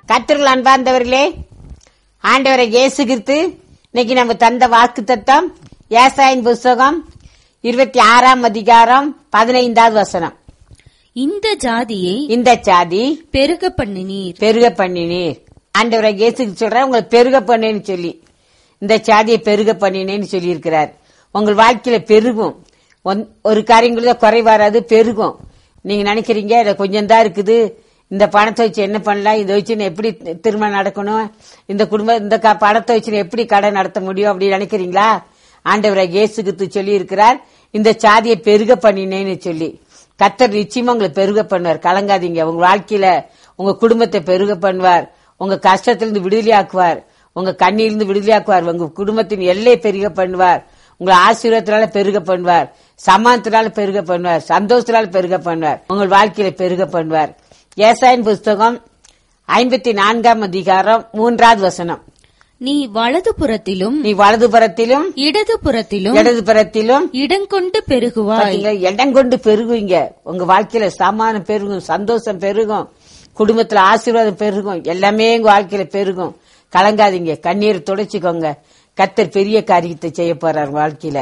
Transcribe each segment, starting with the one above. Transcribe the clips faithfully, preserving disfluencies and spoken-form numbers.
கர்த்தருக்குள் அன்பார்ந்தவர்களே, ஆண்டவரை இயேசு கிறிஸ்து இன்னைக்கு நம்ம தந்த வாக்கு தத்தம் ஏசாயின் புஸ்தகம் இருபத்தி ஆறாம் அதிகாரம் பதினைந்தாவது வசனம். இந்த ஜாதியை இந்த ஜாதி பெருக பண்ணினீர் பெருக பண்ணினீர். ஆண்டவரை இயேசு சொல்ற உங்களை பெருக பண்ணேன்னு சொல்லி இந்த ஜாதியை பெருக பண்ணினேன்னு சொல்லி இருக்கிறார். உங்கள் வாழ்க்கையில பெருகும். ஒரு காரியங்கள குறை வராது, பெருகும். நீங்க நினைக்கிறீங்க இத கொஞ்சம் தான் இருக்குது, இந்த பணத்தை வச்சு என்ன பண்ணலாம், இதை வச்சு எப்படி திருமணம் நடக்கணும், இந்த குடும்பம் இந்த பணத்தை வச்சு எப்படி கடை நடத்த முடியும் அப்படி நினைக்கிறீங்களா? ஆண்டவரை இயேசு கிறிஸ்து சொல்லி இருக்கிறார் இந்த சாதியை பெருக பண்ணினேன்னு சொல்லி. கர்த்தர் நிச்சயமா உங்களை பெருக பண்ணுவார், கலங்காதீங்க. உங்க வாழ்க்கையில உங்க குடும்பத்தை பெருக பண்ணுவார், உங்க கஷ்டத்திலிருந்து விடுதலை ஆக்குவார், உங்க கண்ணிலிருந்து விடுதலை ஆக்குவார், உங்க குடும்பத்தின் எல்லை பெருக பண்ணுவார், உங்களை ஆசீர்வாதத்தினால பெருக பண்ணுவார், சமாதானத்தினால பெருக பண்ணுவார், சந்தோஷத்தினால பெருக பண்ணுவார், உங்கள் வாழ்க்கையில பெருக பண்ணுவார். ஏசாயின் புஸ்தகம் ஐம்பத்தி நான்காம் அதிகாரம் மூன்றாவது வசனம். நீ வலது புறத்திலும் நீ வலது புறத்திலும் இடது புறத்திலும் இடது புறத்திலும் இடங்கொண்டு பெருகுவாய். இடம் கொண்டு பெருகுவீங்க. உங்க வாழ்க்கையில சமாதானம் பெருகும், சந்தோஷம் பெருகும், குடும்பத்துல ஆசீர்வாதம் பெருகும், எல்லாமே உங்க வாழ்க்கையில பெருகும். கலங்காதீங்க, கண்ணீரை துடைச்சுக்கோங்க. கர்த்தர் பெரிய காரியத்தை செய்ய போறார் வாழ்க்கையில.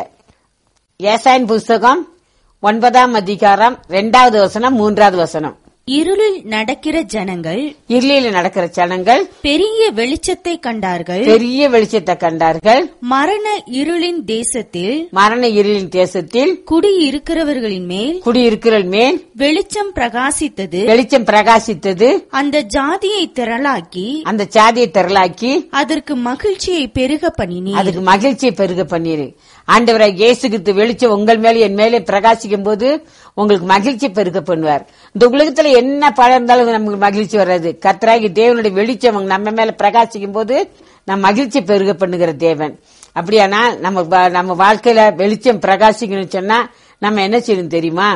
ஏசாயின் புஸ்தகம் ஒன்பதாம் அதிகாரம் இரண்டாவது வசனம் மூன்றாவது வசனம். இருளில் நடக்கிற ஜனங்கள் இருளில் நடக்கிற ஜனங்கள் பெரிய வெளிச்சத்தை கண்டார்கள் பெரிய வெளிச்சத்தை கண்டார்கள் மரண இருளின் தேசத்தில் மரண இருளின் தேசத்தில் குடியிருக்கிறவர்களின் மேல் குடியிருக்கிற மேல் வெளிச்சம் பிரகாசித்தது வெளிச்சம் பிரகாசித்தது அந்த ஜாதியை திரளாக்கி அந்த ஜாதியை திரளாக்கி அதற்கு மகிழ்ச்சியை பெருக பண்ணினீர் அதுக்கு மகிழ்ச்சியை பெருக பண்ணிரு. ஆண்டவராய் இயேசு கிறிஸ்து வெளிச்சம் உங்கள் மேலே என் மேலே பிரகாசிக்கும் போது உங்களுக்கு மகிழ்ச்சி பெருக பண்ணுவார். இந்த உலகத்துல என்ன பழம் இருந்தாலும் நமக்கு மகிழ்ச்சி வராது. கர்த்தராகி தேவனுடைய வெளிச்சம் நம்ம மேல பிரகாசிக்கும் போது நம்ம மகிழ்ச்சி பெருக பண்ணுகிற தேவன். அப்படியானா நம்ம நம்ம வாழ்க்கையில வெளிச்சம் பிரகாசிக்கணும்னு சொன்னா நம்ம என்ன செய்யணும் தெரியுமா?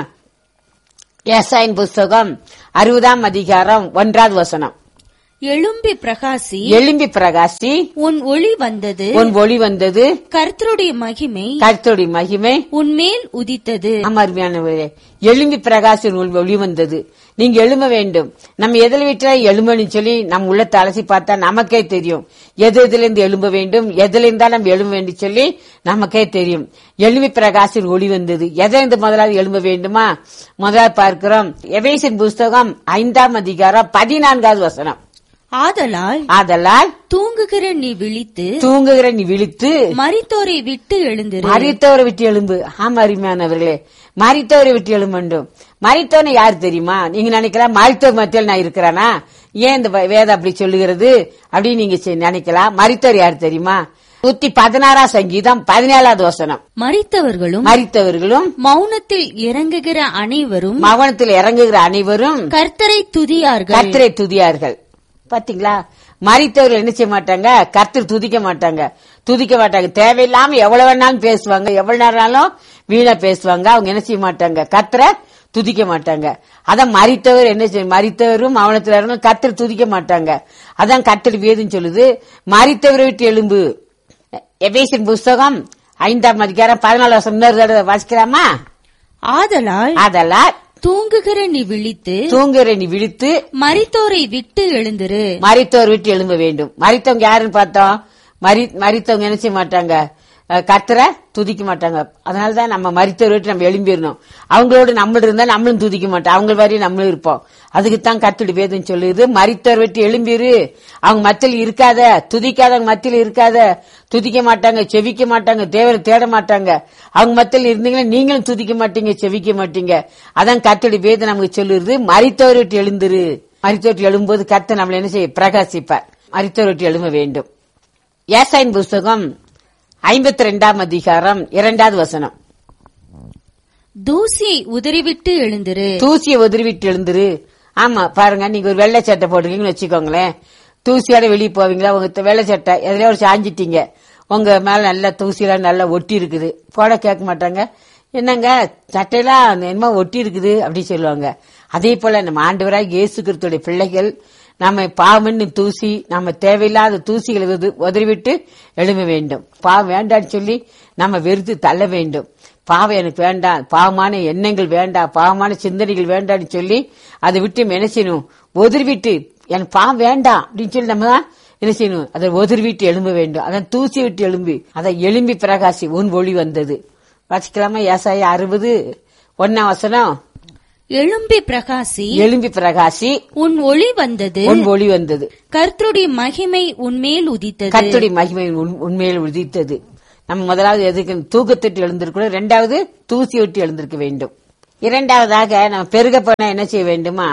ஏசாயின் புஸ்தகம் அறுபதாம் அதிகாரம் ஒன்றாவது வசனம். எழும்பி பிரகாசி எழும்பி பிரகாசி உன் ஒளி வந்தது உன் ஒளி வந்தது கர்த்தருடைய மகிமை கர்த்தருடைய மகிமை உன் மேல் உதித்தது. அருமையானவரே, எழும்பி பிரகாசி உன் ஒளி வந்தது. நீங்க எழும்ப வேண்டும். நம்ம எதில் விட்டா எழும்பன்னு சொல்லி நம்ம உள்ளத்தை அலசி பார்த்தா நமக்கே தெரியும் எது எதுல இருந்து எழும்ப வேண்டும், எதுல இருந்தா நம்ம எழும்ப வேண்டும் சொல்லி நமக்கே தெரியும். எழும்பி பிரகாசின் ஒளி வந்தது. எதை இருந்து முதலாவது எழும்ப வேண்டுமா? முதலாவது பார்க்கிறோம் எபேசியர் புஸ்தகம் ஐந்தாம் அதிகாரம் பதினான்காவது வசனம். ஆதலால் ஆதலால் தூங்குகிற நீ விழித்து தூங்குகிற நீ விழித்து மரித்தோரை விட்டு எழுந்திரு. மரித்தோரை விட்டு எழும்பு. ஆமா அருமையானவர்களே, மரித்தோரை விட்டு எழும்பண்டும். மரித்தோன்னு யாரு தெரியுமா? நீங்க நினைக்கலாம் மரித்தோர் மத்தியில் நான் இருக்கிறானா, ஏன் இந்த வேதம் அப்படி சொல்லுகிறது அப்படின்னு நீங்க நினைக்கலாம். மரித்தோர் யாரு தெரியுமா? நூத்தி பதினாறாம் சங்கீதம் பதினேழாவது வசனம். மரித்தவர்களும் மரித்தவர்களும் மௌனத்தில் இறங்குகிற அனைவரும் மௌனத்தில் இறங்குகிற அனைவரும் கர்த்தரை துதியார்கள் கர்த்தரை துதியார்கள். பாத்தீங்களா? மரித்தவர்கள் என்ன செய்ய மாட்டாங்க? கர்த்தர் துதிக்க மாட்டாங்க, துதிக்க மாட்டாங்க. தேவையில்லாம எவ்வளவு வேணாலும் பேசுவாங்க, எவ்வளவு நேரம் வீணா பேசுவாங்க. அவங்க என்ன செய்ய மாட்டாங்க? கர்த்தரை துதிக்க மாட்டாங்க. அதான் மரித்தவர் என்ன செய்ய, மரித்தவரும் அவனத்துல கர்த்தர் துதிக்க மாட்டாங்க. அதான் கர்த்தர் வேதம் சொல்லுது மரித்தவரை விட்டு எழும்பு. எபேசியர் புஸ்தகம் ஐந்தாம் அதிகாரம் பதினாலு வருஷம் இன்னொரு தடவை வாசிக்கலாமா? ஆதலால் ஆதலால் தூங்குகிற நீ விழித்து தூங்குகிற நீ விழித்து மரித்தோரை விட்டு எழுந்திரு. மரித்தோர் விட்டு எழும்ப வேண்டும். மரித்தவங்க யாருன்னு பார்த்தோம்? மரித்தவங்க என்ன செய்ய மாட்டாங்க? கர்த்தரை துதிக்க மாட்டாங்க. அதனாலதான் நம்ம மரித்தோர் விட்டு நம்ம எழும்பிடணும். அவங்களோட நம்மள இருந்தா நம்மளும் துதிக்க மாட்டோம், அவங்க வரையும் நம்மளும் இருப்போம். அதுக்குத்தான் கர்த்தருடைய வேதம் சொல்லுது மரித்தோர் விட்டு எழும்பிரு. அவங்க மத்தியில் இருக்காத, துதிக்காதவங்க மத்தியில் இருக்காத. துதிக்க மாட்டாங்க, செவிக்க மாட்டாங்க, தேவரை தேட மாட்டாங்க. அவங்க மத்தியில் இருந்தீங்கன்னா நீங்களும் துதிக்க மாட்டீங்க, செவிக்க மாட்டீங்க. அதான் கர்த்தருடைய வேதம் நமக்கு சொல்லுது மரித்தோர் விட்டு எழுந்திரு. மரித்தோர் விட்டு எழும்போது கர்த்தர் நம்மள என்ன செய்ய பிரகாசிப்பார். மரித்தோர் விட்டு எழும்ப வேண்டும். ஏசாயின் புஸ்தகம் ஐம்பத்தி ரெண்டாம் அதிகாரம் இரண்டாவது வசனம். தூசியை உதறிவிட்டு எழுந்திரு. தூசியை உதறிவிட்டு எழுந்திரு. ஆமா பாருங்க, நீங்க ஒரு வெள்ளை சட்டை போட்டிருக்கீங்கன்னு வச்சுக்கோங்களேன். தூசியோட வெளியே போவீங்களா? உங்க வெள்ளை சட்டை எதுலயோ ஒரு சாஞ்சிட்டீங்க, உங்க மேல நல்லா தூசியெல்லாம் நல்லா ஒட்டி இருக்குது. போட கேட்க மாட்டாங்க, என்னங்க சட்டையெல்லாம் என்னமோ ஒட்டி இருக்குது அப்படி சொல்லுவாங்க. அதே போல நம்ம ஆண்டவராய் இயேசு கிறிஸ்துவின் பிள்ளைகள் நம்ம பாவம்னு தூசி, நம்ம தேவையில்லாத தூசிகளை உதறிவிட்டு எழும்ப வேண்டும். பாவம் வேண்டான்னு சொல்லி நம்ம வெறுத்து தள்ள வேண்டும். பாவம் எனக்கு வேண்டாம், பாவமான எண்ணங்கள் வேண்டாம், பாவமான சிந்தனைகள் வேண்டாம்னு சொல்லி அதை விட்டு மெனச்சினும் உதறிவிட்டு என் பாவம் வேண்டாம் அப்படின்னு சொல்லி நம்ம என்ன செய்யணும்? அதை ஒதிர் விட்டு எழும்ப வேண்டும். அதான் தூசி விட்டு எழும்பி அதை எழும்பி பிரகாசி உன் ஒளி வந்தது. வாசிக்கலாமா? ஏசாயா அறுபது ஒன்னாம் வசனம். எழும்பி பிரகாசி, எழும்பி பிரகாசி, உன் ஒளி வந்தது, உன் ஒளி வந்தது. கர்த்தருடைய மகிமை உன்மேல் உதித்தது. கர்த்தருடைய மகிமை உண்மையில் உதித்தது. நம்ம முதலாவது எதுக்கு? தூக்கத்திட்டு எழுந்திருக்கணும். இரண்டாவது தூசி விட்டு எழுந்திருக்க வேண்டும். இரண்டாவதாக நம்ம பெருக பண்ண என்ன செய்ய வேண்டுமா?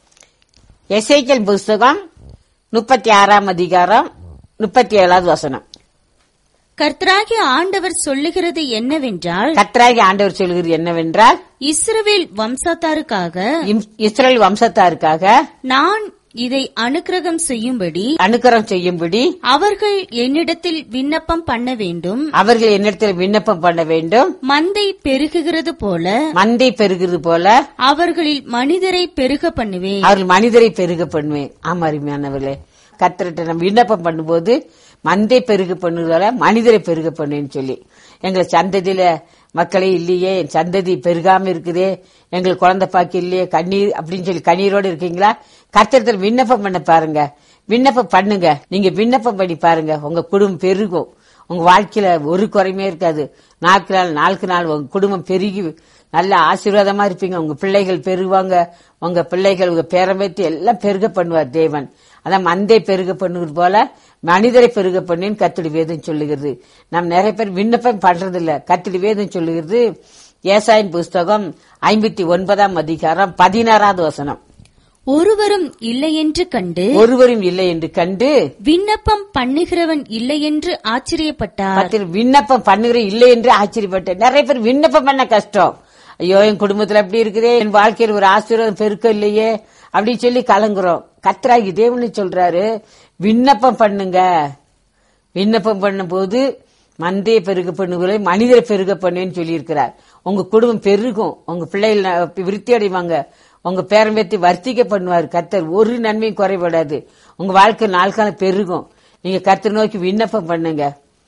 எசேக்கியேல் புஸ்தகம் முப்பத்தி ஆறாம் அதிகாரம் முப்பத்தி ஏழாவது வசனம். கர்த்தராகிய ஆண்டவர் சொல்லுகிறது என்னவென்றால், கர்த்தராகிய ஆண்டவர் சொல்லுகிறது என்னவென்றால், இஸ்ரவேல் வம்சத்தாருக்காக, இஸ்ரவேல் வம்சத்தாருக்காக நான் இதை அனுக்கிரகம் செய்யும்படி அனுக்கிரகம் செய்யும்படி அவர்கள் என்னிடத்தில் விண்ணப்பம் பண்ண வேண்டும். அவர்கள் என்னிடத்தில் விண்ணப்பம் பண்ண வேண்டும். மந்தை பெருகுகிறது போல மந்தை பெருகிறது போல அவர்களில் மனிதரை பெருக பண்ணுவேன். அவர்கள் மனிதரை பெருக பண்ணுவேன். ஆமா, அருமையானவர்களே, கர்த்தர்கிட்ட நம்ம விண்ணப்பம் பண்ணும்போது மந்தை பெருக பண்ணுவதால மனிதரை பெருக பண்ணுன்னு சொல்லி, எங்களை சந்ததியில மக்களே இல்லையே, என் சந்ததி பெருகாம இருக்குதே, எங்களுக்கு குழந்தை பாக்கி இல்லையே, கண்ணீர் அப்படின்னு சொல்லி கண்ணீரோடு இருக்கீங்களா? கர்த்தர் விண்ணப்பம் பண்ண பாருங்க, விண்ணப்பம் பண்ணுங்க. நீங்க விண்ணப்பம் பண்ணி பாருங்க, உங்க குடும்பம் பெருகும். உங்க வாழ்க்கையில ஒரு குறையுமே இருக்காது. நாளுக்கு நாள் நாளுக்கு நாள் உங்க குடும்பம் பெருகி நல்ல ஆசீர்வாதமா இருப்பீங்க. உங்க பிள்ளைகள் பெருகுவாங்க. உங்க பிள்ளைகள் உங்க பேரம்பேத்தி எல்லாம் பெருக பண்ணுவார் தேவன். அதான் மந்தை பெருக பண்ணுவது போல மனிதரை பெருக பண்ணின்னு கர்த்தருடைய வேதம் சொல்லுகிறது. நாம் நிறைய பேர் விண்ணப்பம் பண்றது இல்ல. கர்த்தருடைய வேதம் சொல்லுகிறது. ஏசாயின் புஸ்தகம் ஐம்பத்தி ஒன்பதாம் அதிகாரம் பதினாறாவது வசனம். ஒருவரும் இல்லை என்று கண்டு ஒருவரும் இல்லை என்று கண்டு விண்ணப்பம் பண்ணுகிறவன் இல்லை என்று ஆச்சரியப்பட்டார். விண்ணப்பம் பண்ணுகிற இல்லை என்று ஆச்சரியப்பட்டார். நிறைய பேர் விண்ணப்பம் பண்ண கஷ்டம். ஐயோ, என் குடும்பத்துல அப்படி இருக்குதே, என் வாழ்க்கையில் ஒரு ஆசீர்வாதம் பெருக்கம் இல்லையே அப்படின்னு சொல்லி கலங்குறோம். கர்த்தராகி தேவன் சொல்றாரு, விண்ணப்பம் பண்ணுங்க. விண்ணப்பம் பண்ணும் போது மந்தையை பெருக பண்ணுகளை மனிதரை பெருக பண்ணுன்னு சொல்லி இருக்கிறார். உங்க குடும்பம் பெருகும். உங்க பிள்ளைகள் விருத்தி அடைவாங்க. உங்க பேரம்பேத்தி வர்த்திக்க பண்ணுவார் கர்த்தர். ஒரு நன்மையும் குறைபடாது. உங்க வாழ்க்கை நாள்காலம் பெருகும். நீங்க கர்த்தர் நோக்கி விண்ணப்பம் பண்ணுங்க.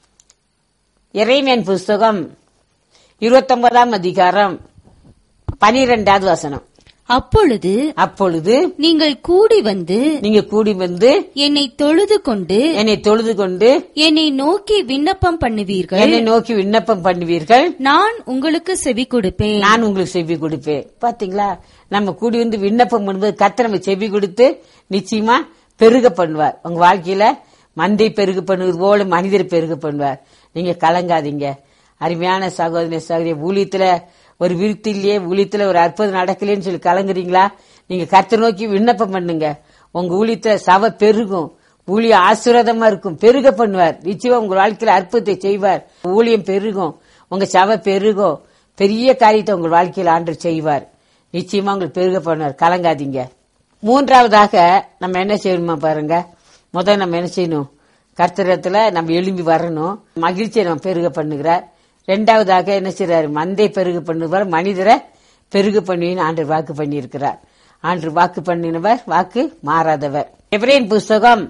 எரேமியா புஸ்தகம் இருபத்தி ஒன்பதாம் அதிகாரம் பனிரெண்டாவது வசனம். அப்பொழுது அப்பொழுது நீங்கள் கூடி வந்து நீங்க கூடி வந்து என்னை தொழுது கொண்டு என்னை தொழுது கொண்டு என்னை நோக்கி விண்ணப்பம் பண்ணுவீர்கள். என்னை நோக்கி விண்ணப்பம் பண்ணுவீர்கள். நான் உங்களுக்கு செவி கொடுப்பேன். நான் உங்களுக்கு செவி கொடுப்பேன். பாத்தீங்களா, நம்ம கூடி வந்து விண்ணப்பம் பண்ணும்போது கர்த்தர் நம்ம செவி கொடுத்து நிச்சயமா பெருக பண்ணுவார். உங்க வாழ்க்கையில மந்தை பெருக பண்ணுவது போல மனிதரை பெருக பண்ணுவார். நீங்க கலங்காதீங்க. அருமையான சகோதரி சகோதரி, ஊழியத்துல ஒரு விருத்தி இல்லையே, ஊழியத்துல ஒரு அற்புதம் நடக்கலன்னு சொல்லி கலங்குறீங்களா? நீங்க கர்த்தர் நோக்கி விண்ணப்பம் பண்ணுங்க. உங்க ஊழியத்துல சபை பெருகும். ஊழிய ஆசீர்வாதமா இருக்கும். பெருக பண்ணுவார். நிச்சயமா உங்க வாழ்க்கையில அற்புதத்தை செய்வார். ஊழியம் பெருகும். உங்க சபை பெருகும். பெரிய காரியத்தை உங்க வாழ்க்கையில ஆண்டவர் செய்வார். நிச்சயமா உங்களுக்கு பெருக பண்ணுவார். கலங்காதீங்க. மூன்றாவதாக நம்ம என்ன செய்யணுமா பாருங்க. முதல் நம்ம என்ன செய்யணும்? கர்த்தரத்துல நம்ம எழும்பி வரணும். மகிழ்ச்சியை நம்ம பெருக பண்ணுகிறார். இரண்டாவதாக என்ன செய்யறாரு? மந்தை பெருகு பண்ணுவார், மனிதரை பெருகு பண்ணுவின்னு ஆண்டவர் வாக்கு பண்ணியிருக்கிறார். ஆண்டவர் வாக்கு பண்ணினவர், வாக்கு மாறாதவர். எபிரேயர் புஸ்தகம்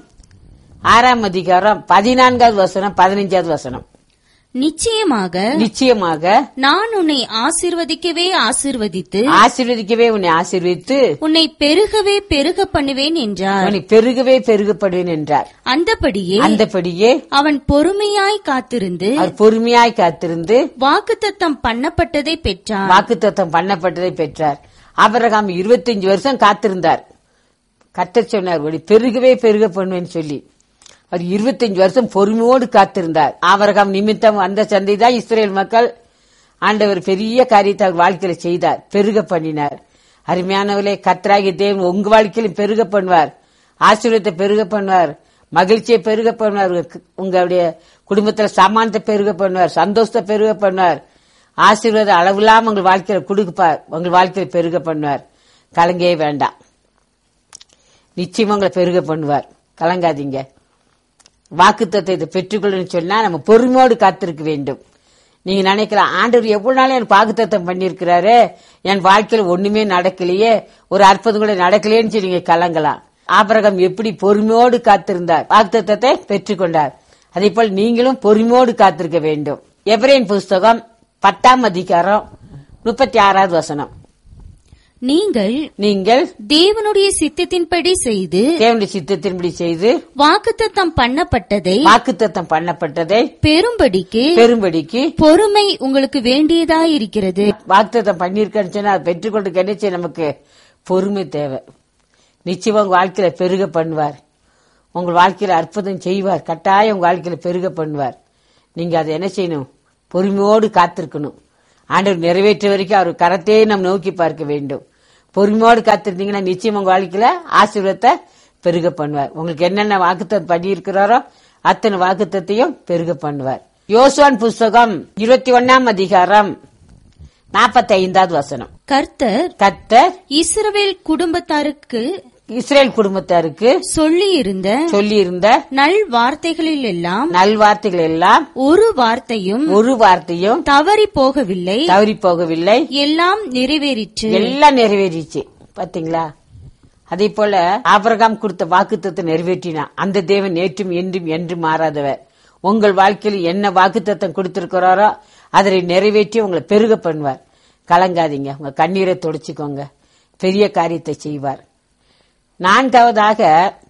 ஆறாம் அதிகாரம் பதினான்காவது வசனம் பதினைஞ்சாவது வசனம். நிச்சயமாக நிச்சயமாக நான் உன்னை ஆசீர்வதிக்கவே ஆசீர்வதித்து ஆசீர்வதிக்கவே உன்னை ஆசீர்வதித்து உன்னை பெருகவே பெருக பண்ணுவேன் என்றார். உன்னை பெருகவே பெருகப்படுவேன் என்றார். அந்தபடியே அந்தபடியே அவன் பொறுமையாய் காத்திருந்து அவர் பொறுமையாய் காத்திருந்து வாக்குத்தத்தம் பண்ணப்பட்டதை பெற்றார். வாக்குத்தத்தம் பண்ணப்பட்டதை பெற்றார். ஆபிரகாம் இருபத்தஞ்சு வருஷம் காத்திருந்தார். கர்த்தர் சொன்னார், உன்னை பெருகவே பெருக பண்ணுவேன்னு சொல்லி. அவர் இருபத்தஞ்சு வருஷம் பொறுமையோடு காத்திருந்தார். ஆபிரகாம் நிமித்தம் அந்த சந்தை தான் இஸ்ரேல் மக்கள். ஆண்டவர் பெரிய காரியத்தை அவர் வாழ்க்கையில செய்தார், பெருக பண்ணினார். அருமையானவர்களே, கர்த்தராகிய தேவன் உங்க வாழ்க்கையிலும் பெருக பண்ணுவார். ஆசீர்வாதத்தை பெருக பண்ணுவார். மகிழ்ச்சியை பெருக பண்ணுவார். உங்களுடைய குடும்பத்துல சமானத்தை பெருக பண்ணுவார். சந்தோஷத்தை பெருக பண்ணுவார். ஆசீர்வாதம் அளவில்லாம உங்கள் வாழ்க்கையில கொடுப்பார். உங்கள் வாழ்க்கையில பெருக பண்ணுவார். கலங்கவே வேண்டாம். நிச்சயமா உங்களை பெருக பண்ணுவார். கலங்காதீங்க. வாக்குத்தத்தத்தை பெற்றுக்கொள்ளணும்னு சொன்னா நம்ம பொறுமையோடு காத்திருக்க வேண்டும். நீங்க நினைக்கலாம், ஆண்டவர் எவ்வளவு நாள் எனக்கு வாக்குத்தத்தம் பண்ணிருக்கிறாரு, என் வாழ்க்கையில ஒண்ணுமே நடக்கலையே, ஒரு அற்புதம் கூட நடக்கலையேன்னு சொல்லி நீங்க கலங்கலாம். ஆபிரகாம் எப்படி பொறுமையோடு காத்திருந்தார், வாக்குத்தத்தத்தை பெற்றுக்கொண்டார். அதே போல் நீங்களும் பொறுமையோடு காத்திருக்க வேண்டும். எபிரேயர் புஸ்தகம் பத்தாம் அதிகாரம் முப்பத்தி ஆறாவது வசனம். நீங்கள் நீங்கள் தேவனுடைய சித்தத்தின்படி செய்து தேவனுடைய சித்தத்தின்படி செய்து வாக்குத்தத்தம் பண்ணப்பட்டதை வாக்குத்தத்தம் பண்ணப்பட்டதை பெரும்படிக்கு பெரும்படிக்கு பொறுமை உங்களுக்கு வேண்டியதாயிருக்கிறது. வாக்குத்தத்தம் பண்ணிருக்கேன்னு சொன்னா அதை பெற்றுக்கொண்டு கிடைச்ச நமக்கு பொறுமை தேவை. நிச்சயமா உங்க வாழ்க்கையில பெருக பண்ணுவார். உங்க வாழ்க்கையில அற்புதம் செய்வார். கட்டாயம் உங்க வாழ்க்கையில பெருக பண்ணுவார். நீங்க அதை என்ன செய்யணும்? பொறுமையோடு காத்திருக்கணும். ஆண்டவர் நிறைவேற்ற வரைக்கும் அவர் கரத்தையே நம்ம நோக்கி பார்க்க வேண்டும். பொறுமையோடு காத்திருந்தீங்கன்னா நிச்சயம் உங்க வாழ்க்கையில ஆசீர்வாதத்தை பெருக பண்ணுவார். உங்களுக்கு என்னென்ன வாக்குத்தத்தம் பண்ணி இருக்கிறாரோ அத்தனை வாக்குத்தத்தையும் பெருக பண்ணுவார். யோசுவான் புஸ்தகம் இருபத்தி ஒன்னாம் அதிகாரம் நாற்பத்தி ஐந்தாவது வசனம். கர்த்தர் கர்த்தர் இஸ்ரவேல் குடும்பத்தாருக்கு இஸ்ரேல் குடும்பத்தாருக்கு சொல்லி இருந்த சொல்லி இருந்த நல் வார்த்தைகளில் எல்லாம் நல்வார்த்தைகள் எல்லாம் ஒரு வார்த்தையும் ஒரு வார்த்தையும் தவறி போகவில்லை, தவறி போகவில்லை, எல்லாம் நிறைவேறிற்று. எல்லாம் நிறைவேறிச்சு. பாத்தீங்களா? அதே போல ஆபிரகாம் கொடுத்த வாக்குத்தத்தை நிறைவேற்றினா அந்த தேவன் நேற்றும் என்றும் என்று மாறாதவர். உங்கள் வாழ்க்கையில் என்ன வாக்குத்தத்தம் கொடுத்திருக்கிறாரோ அதை நிறைவேற்றி உங்களை பெருக பண்ணுவார். கலங்காதீங்க. உங்க கண்ணீரை துடைச்சுக்கோங்க. பெரிய காரியத்தை செய்வார். நான்காவதாக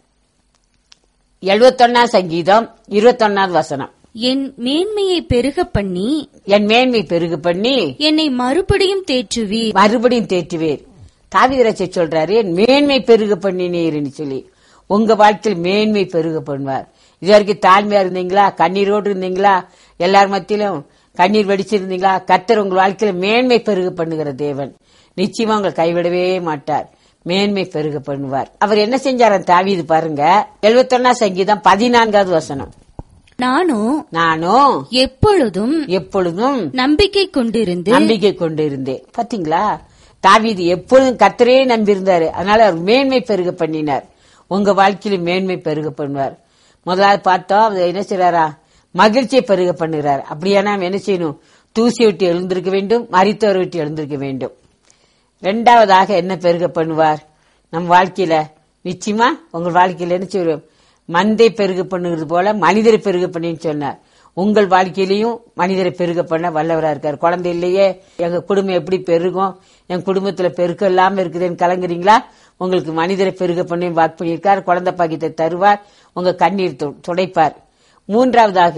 எழுபத்தொன்னாம் சங்கீதம் இருபத்தொன்னாவது வசனம். என் மேன்மையை பெருக பண்ணி என் மேன்மை பெருக பண்ணி என்னை மறுபடியும் தேற்றுவீர். மறுபடியும் தேற்றுவீர். தாவீது சொல்றாரு, என் மேன்மை பெருக பண்ணினீர்னு சொல்லி. உங்க வாழ்க்கையில் மேன்மை பெருக பண்ணுவார். இது வரைக்கும் தாழ்மையா இருந்தீங்களா? கண்ணீரோடு இருந்தீங்களா? எல்லார் மத்தியிலும் கண்ணீர் வடிச்சிருந்தீங்களா? கர்த்தர் உங்கள் வாழ்க்கையில மேன்மை பெருக பண்ணுகிற தேவன். நிச்சயமா உங்களை கைவிடவே மாட்டார். மேன்மை பெருக பண்ணுவார். அவர் என்ன செஞ்சார் தாவீது பாருங்க. எழுபத்தி ஒன்னா சங்கீதம் பதினான்காவது வசனம். நானும் நானும் எப்பொழுதும் எப்பொழுதும் நம்பிக்கை கொண்டிருந்து நம்பிக்கை கொண்டிருந்தேன். பாத்தீங்களா? தாவீது எப்பொழுதும் கர்த்தரே நம்பியிருந்தாரு. அதனால அவர் மேன்மை பெருக பண்ணினார். உங்க வாழ்க்கையில மேன்மை பெருக பண்ணுவார். முதலாவது பார்த்தோம், அவர் என்ன செய்றாரா? மகிழ்ச்சியை பெருக பண்ணுகிறார். அப்படியானா என்ன செய்யணும்? தூசி விட்டு எழுந்திருக்க வேண்டும், மரித்தவர் விட்டு எழுந்திருக்க வேண்டும். இரண்டாவதாக என்ன பெருக பண்ணுவார் நம் வாழ்க்கையில? நிச்சயமா உங்கள் வாழ்க்கையில என்ன செய்வோம்? மந்தை பெருக பண்ணுகிறது போல மனிதரை பெருக பண்ணின்னு சொன்னார். உங்கள் வாழ்க்கையிலையும் மனிதரை பெருக பண்ண வல்லவரா இருக்கார். குழந்தை இல்லையே, எங்க குடும்பம் எப்படி பெருகும், என் குடும்பத்துல பெருக்கம் இல்லாம இருக்குதுன்னு கலங்குறீங்களா? உங்களுக்கு மனிதரை பெருக பண்ணி வாக்கு பண்ணியிருக்கார். குழந்தை பாக்கியத்தை தருவார். உங்க கண்ணீர் துடைப்பார். மூன்றாவதாக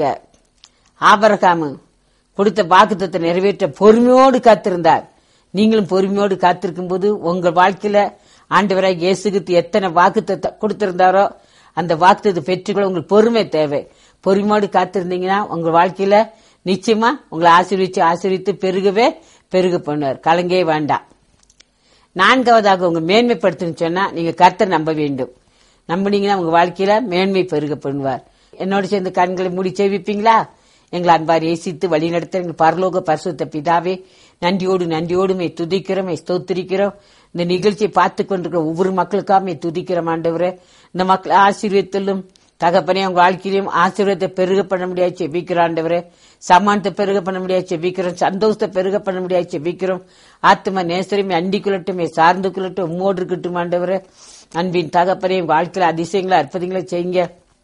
ஆபிரகாம் கொடுத்த வாக்குத்தத்தை நிறைவேற்ற பொறுமையோடு காத்திருந்தார். நீங்களும் பொறுமையோடு காத்திருக்கும் போது உங்க வாழ்க்கையில ஆண்டவராய் இயேசு கிறிஸ்து எத்தனை வாக்குத்தத்தை கொடுத்திருந்தாரோ அந்த வாக்குத்தத்தை பெற்றுக்கொள்ள உங்களுக்கு பொறுமை தேவை. பொறுமையோடு காத்திருந்தீங்கன்னா உங்க வாழ்க்கையில நிச்சயமா உங்களை ஆசீர்விச்சு ஆசீர்வித்து பெருகவே பெருக பண்ணுவார். கலங்கே வேண்டாம். நான்காவதாக உங்க மேன்மைப்படுத்துன்னு சொன்னா நீங்க கர்த்தரை நம்ப வேண்டும். நம்பினீங்கன்னா உங்க வாழ்க்கையில மேன்மை பெருக பண்ணுவார். என்னோட சேர்ந்து கண்களை மூடி செவிப்பீங்களா? எங்களை அன்பார் ஏசித்து வழி நடத்த எங்கள் பரலோக பரிசுத்த பிதாவே, நன்றியோடு நன்றியோடுமே துதிக்கிறோம், ஸ்தோத்திரிக்கிறோம். இந்த நிகழ்ச்சியை பார்த்து கொண்டிருக்கிற ஒவ்வொரு மக்களுக்காக துதிக்கிறோம் ஆண்டவரே. இந்த மக்களை ஆசீர்வதித்தலும் தகப்பனே உங்க வாழ்க்கையிலும் ஆசீர்வாதத்தை பெருக பண்ண முடியாது செபிக்கிறோம் ஆண்டவரே. சமானத்தை பெருக பண்ண முடியாது செபிக்கிறோம். சந்தோஷத்தை பெருக பண்ண முடியாது செபிக்கிறோம். ஆத்ம நேசரையுமே அண்டி கொள்ளட்டும், சார்ந்து கொள்ளட்டும், உம்மோடு இருக்கட்டும் ஆண்டவரே. அன்பின் தகப்பனே உங்க வாழ்க்கையில அதிசயங்களை அற்புதங்களை செய்யுங்க.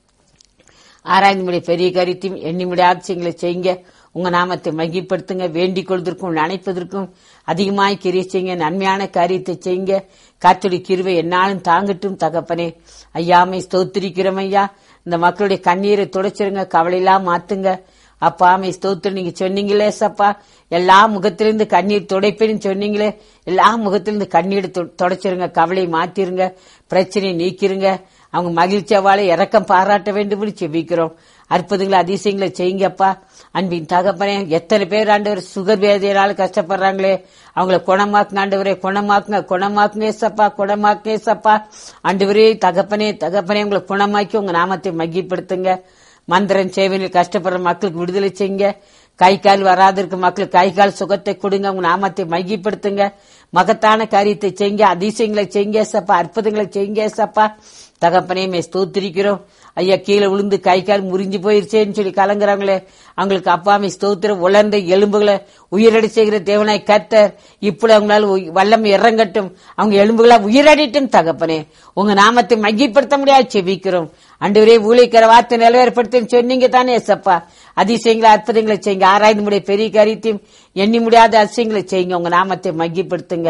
ஆராய்ந்து பெரிய கருத்தையும் எண்ணி முடியாத அதிசயங்களை செய்யுங்க. உங்க நாமத்தை மகிப்படுத்துங்க. வேண்டிக் கொள்வதற்கும் நினைப்பதற்கும் அதிகமாய் கிரியை செய்யுங்க. நன்மையான காரியத்தை செய்யுங்க. கர்த்தருடைய கிருபை என்னாலும் தாங்கட்டும் தகப்பனே. ஐயாமை ஸ்தோத்திரிக்கிறோம் ஐயா. இந்த மக்களுடைய கண்ணீரை துடைச்சிருங்க, கவலையெல்லாம் மாத்துங்க. அப்பாமை ஸ்தோத்திரம். நீங்க சொன்னீங்களே சப்பா, எல்லா முகத்திலிருந்து கண்ணீர் துடைப்பேன்னு சொன்னீங்களே, எல்லா முகத்திலிருந்து கண்ணீர் துடைச்சிருங்க, கவலையை மாத்திருங்க, பிரச்சனையை நீக்கிருங்க. அவங்க மகிழ்ச்சியாவால இறக்கம் பாராட்ட வேண்டும் செபிக்கிறோம். அற்புதங்களை அதிசயங்களை செய்யுங்கப்பா. அன்பின் தகப்பனே, எத்தனை பேர் ஆண்டவர் சுகர் வேதியினால கஷ்டப்படுறாங்களே, அவங்களை குணமாக்குங்க ஆண்டவரே, குணமாக்குங்க, குணமாக்குங்க சப்பா, குணமாக்குங்க சப்பா. ஆண்டவரே தகப்பனே தகப்பனே உங்களை குணமாக்கி உங்க நாமத்தை மகிப்படுத்துங்க. மந்திரன் சேவையில் கஷ்டப்படுற மக்களுக்கு விடுதலை செய்யுங்க. கை கால் வராது இருக்க மக்களுக்கு கை கால் சுகத்தை கொடுங்க. உங்க நாமத்தை மகிப்படுத்துங்க. மகத்தான காரியத்தை செய்யுங்க, அதிசயங்களை செய்யுங்க சப்பா, அற்புதங்களை செய்யுங்க சப்பா. தகப்பனே மே ஸ்தோத்திரிக்கிறோம் ஐயா. கீழே விழுந்து கை கால் முறிஞ்சு போயிருச்சேன்னு சொல்லி கலங்குறாங்களே, அவங்களுக்கு அப்பாமே ஸ்தோத்திரம். உலர்ந்த எலும்புகளை உயிரடி செய்கிற தேவனாய் கர்த்தர் இப்படி அவங்களால வல்லமை இறங்கட்டும், அவங்க எலும்புகளா உயிரடிட்டும் தகப்பனே. உங்க நாமத்தை மகிப்படுத்த முடியாது செபிக்கிறோம். அன்றுவரே ஊழிக்கிற வார்த்தை நிலவேற்படுத்த சொன்னீங்க தானே சப்பா. அதிசயங்களை அற்புதங்களை செய்யுங்க. ஆராய்ந்து முடிய பெரிய காரியத்தையும் எண்ணி முடியாத அதிசயங்களை செய்யுங்க. உங்க நாமத்தை மகிப்படுத்துங்க.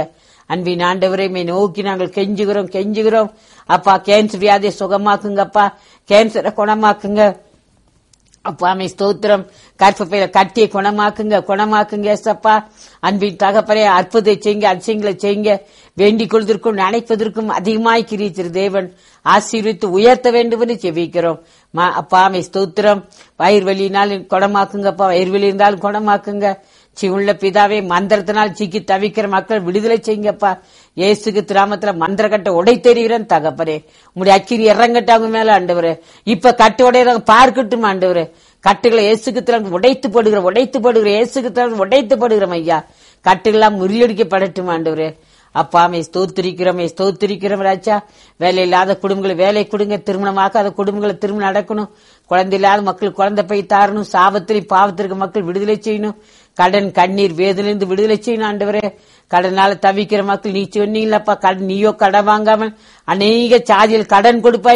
அன்பின் ஆண்டவரை மே நோக்கி நாங்கள் கெஞ்சுகிறோம் கெஞ்சுகிறோம் அப்பா. கேன்சர் வியாதியை சுகமாக்குங்கப்பா, கேன்சரை குணமாக்குங்க அப்பா. மே ஸ்தோத்திரம். கற்பப்பையில கட்டியை குணமாக்குங்க குணமாக்குங்க ஏசப்பா. அன்பின் தகப்பனே அற்புதத்தை செய்யுங்க, அதிசயங்களை செய்யுங்க. வேண்டிக் கொள்வதற்கும் நினைப்பதற்கும் அதிகமாய் கிரித்திரு தேவன் ஆசீர்வித்து உயர்த்த வேண்டும் என்று ஜெபிக்கிறோம் அப்பா. மே ஸ்தோத்திரம். வயிறு வலியினால் குணமாக்குங்கப்பா, வயிறு வலி இருந்தாலும் குணமாக்குங்க. சிவுள்ள பிதாவே, மந்திரத்தினால் சிக்கி தவிக்கிற மக்கள் விடுதலை செய்யுங்கப்பா. இயேசுக்கு திராமத்துல மந்திர கட்டை உடை தெரிகிறேன் தகப்பனே. உங்களுடைய அக்கிரி இறங்கட்டு அவங்க மேல ஆண்டவரே. இப்ப கட்டு உடையதாக பார்க்கட்டும் ஆண்டவரே. கட்டுகளை இயேசுக்கு திறம் உடைத்து போடுகிற உடைத்து போடுகிற இயேசுக்கு திறம் உடைத்து போடுகிறோம் ஐயா. கட்டுகளாம் முறியடிக்கப்படட்டும் ஆண்டவரே. அப்பாமே ஸ்தோத்திரிக்கிறோமே ஸ்தோத்திரிக்கிறோம் ராஜா. வேலை இல்லாத குடும்பங்களை வேலை கொடுங்க, திருமணமாக்காத குடும்பங்களை திருமணம் நடக்கணும், குழந்தை இல்லாத மக்கள் குழந்தை போய் தாரணும், சாபத்திலையும் பாவத்திற்கு மக்கள் விடுதலை செய்யணும், கடன் கண்ணீர் வேதனையிலிருந்து விடுதலை செய்யணும் ஆண்டவரே. கடனால தவிக்கிற மக்கள் நீ சொன்னீங்களப்பா, கடன் நீயோ கடன் வாங்காமல் அநேக சாதியில் கடன் கொடுப்பாய்